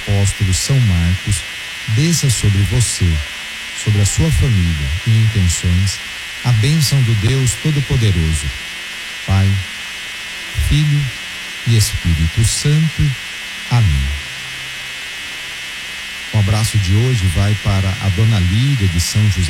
apóstolo São Marcos, desça sobre você, sobre a sua família e intenções, a bênção do Deus Todo-Poderoso, Pai, Filho e Espírito Santo. Amém. O abraço de hoje vai para a Dona Lídia de São José